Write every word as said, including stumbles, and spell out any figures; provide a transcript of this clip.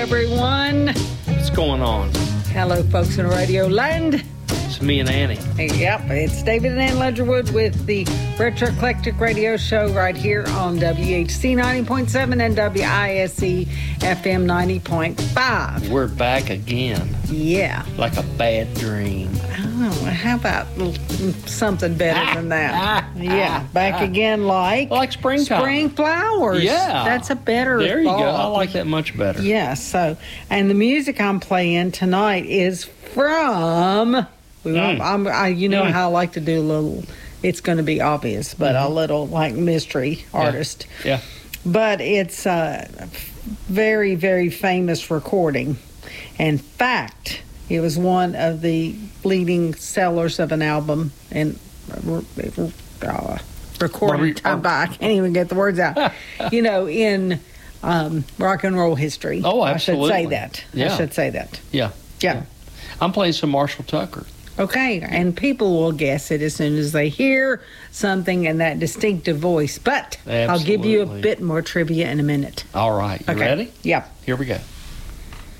everyone. What's going on? Hello, folks in Radio Land. It's me and Annie. Yep, it's David and Ann Ledgerwood with the Retro Eclectic Radio Show right here on W H C ninety point seven and W I S E F M ninety point five. We're back again. Yeah. Like a bad dream. Oh, how about something better Ah, than that? ah, yeah, ah, back ah. again like... Like springtime. Spring flowers. Yeah. That's a better There you thought. go. I like that much better. Yeah, so, and the music I'm playing tonight is from... We, Mm. I'm, I, you know Mm. how I like to do a little, it's going to be obvious, but Mhm. a little like mystery artist. Yeah. But it's a very, very famous recording. In fact, it was one of the leading sellers of an album and uh, recording time. I can't even get the words out. you know, in um, rock and roll history. Oh, I should say absolutely. that. Yeah. I should say that. Yeah. Yeah. I'm playing some Marshall Tucker. Okay, and people will guess it as soon as they hear something in that distinctive voice. But I'll give you a Absolutely. bit more trivia in a minute. All right. You Okay. ready? Yeah. Here we go.